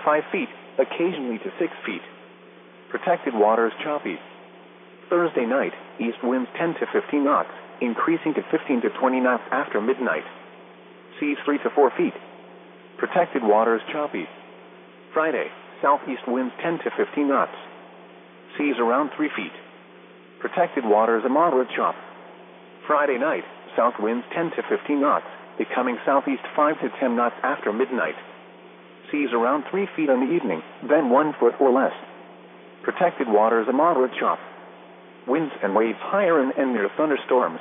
5 feet, occasionally to 6 feet. Protected waters choppy. Thursday night, east winds 10 to 15 knots, increasing to 15 to 20 knots after midnight. Seas 3 to 4 feet. Protected waters choppy. Friday, southeast winds 10 to 15 knots. Seas around 3 feet. Protected waters a moderate chop. Friday night, south winds 10 to 15 knots, becoming southeast 5 to 10 knots after midnight. Seas around 3 feet in the evening, then 1 foot or less. Protected waters a moderate chop. Winds and waves higher and near thunderstorms.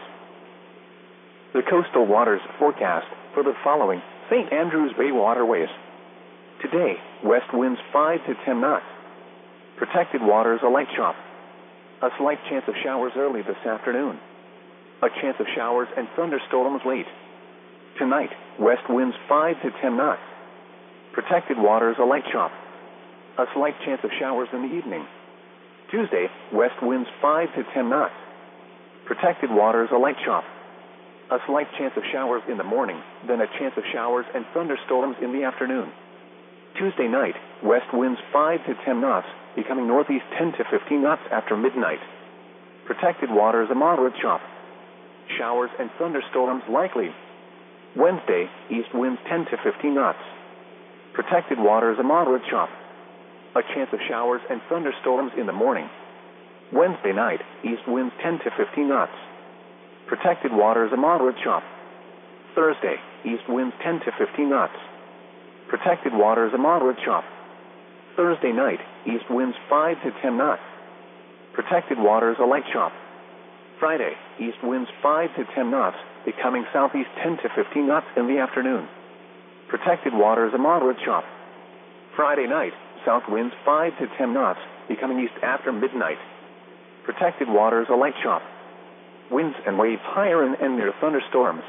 The coastal waters forecast for the following St. Andrews Bay waterways. Today, west winds 5 to 10 knots. Protected waters a light chop. A slight chance of showers early this afternoon. A chance of showers and thunderstorms late. Tonight, west winds 5 to 10 knots. Protected waters a light chop. A slight chance of showers in the evening. Tuesday, west winds 5 to 10 knots. Protected waters a light chop. A slight chance of showers in the morning, then a chance of showers and thunderstorms in the afternoon. Tuesday night, west winds 5 to 10 knots, becoming northeast 10 to 15 knots after midnight. Protected waters a moderate chop. Showers and thunderstorms likely. Wednesday, east winds 10 to 15 knots. Protected waters a moderate chop. A chance of showers and thunderstorms in the morning. Wednesday night, east winds 10 to 15 knots. Protected waters a moderate chop. Thursday, east winds 10 to 15 knots. Protected waters a moderate chop. Thursday night, east winds 5 to 10 knots. Protected waters a light chop. Friday, east winds 5 to 10 knots, becoming southeast 10 to 15 knots in the afternoon. Protected waters a moderate chop. Friday night, south winds 5 to 10 knots, becoming east after midnight. Protected waters a light chop. Winds and waves higher and near thunderstorms.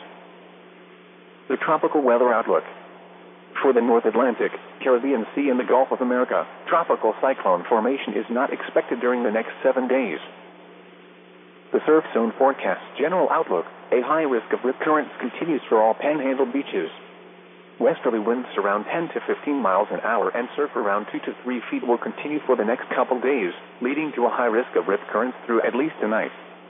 The tropical weather outlook. For the North Atlantic, Caribbean Sea and the Gulf of America, tropical cyclone formation is not expected during the next 7 days. The surf zone forecasts general outlook. A high risk of rip currents continues for all panhandle beaches. Westerly winds around 10 to 15 miles an hour and surf around 2 to 3 feet will continue for the next couple days, leading to a high risk of rip currents through at least tonight.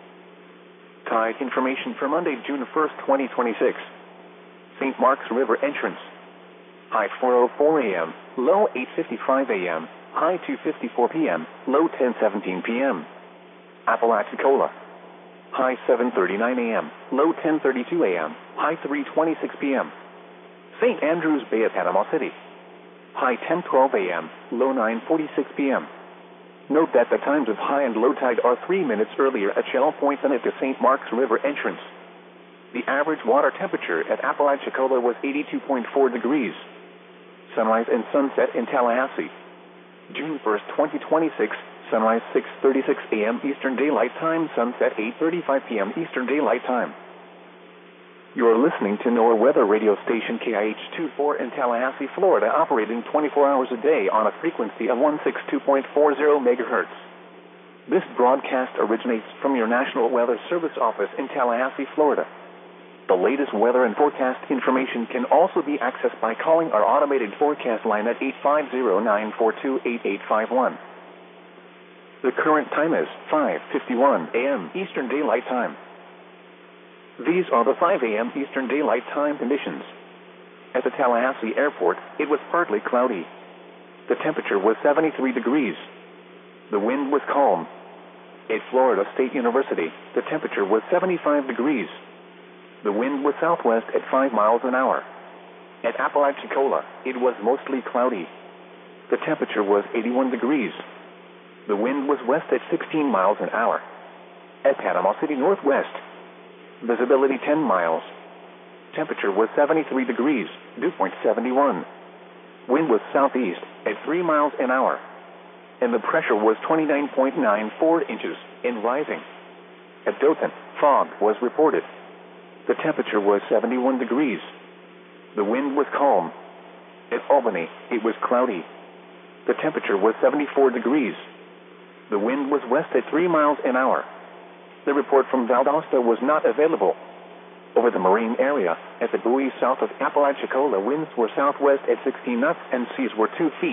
Tide information for Monday, June 1st, 2026. St. Mark's River entrance. High 4:04 a.m., low 8:55 a.m., high 2:54 p.m., low 10:17 p.m. Apalachicola. High 7:39 a.m., low 10:32 a.m., high 3:26 p.m. St. Andrews Bay at Panama City. High 10:12 a.m., low 9:46 p.m. Note that the times of high and low tide are 3 minutes earlier at Shell Point than at the St. Mark's River entrance. The average water temperature at Apalachicola was 82.4 degrees. Sunrise and sunset in Tallahassee. June 1st, 2026, sunrise 6:36 a.m. Eastern Daylight Time, sunset 8:35 p.m. Eastern Daylight Time. You are listening to NOAA weather radio station KIH-24 in Tallahassee, Florida, operating 24 hours a day on a frequency of 162.40 megahertz. This broadcast originates from your National Weather Service office in Tallahassee, Florida. The latest weather and forecast information can also be accessed by calling our automated forecast line at 850-942-8851. The current time is 5:51 a.m. Eastern Daylight Time. These are the 5 a.m. Eastern Daylight Time conditions. At the Tallahassee Airport, it was partly cloudy. The temperature was 73 degrees. The wind was calm. At Florida State University, the temperature was 75 degrees. The wind was southwest at 5 miles an hour. At Apalachicola, it was mostly cloudy. The temperature was 81 degrees. The wind was west at 16 miles an hour. At Panama City Northwest, visibility 10 miles. Temperature was 73 degrees, dew point 71. Wind was southeast at 3 miles an hour. And the pressure was 29.94 inches and rising. At Dothan, fog was reported. The temperature was 71 degrees. The wind was calm. At Albany, it was cloudy. The temperature was 74 degrees. The wind was west at 3 miles an hour. The report from Valdosta was not available. Over the marine area, at the buoy south of Apalachicola, winds were southwest at 16 knots and seas were 2 feet.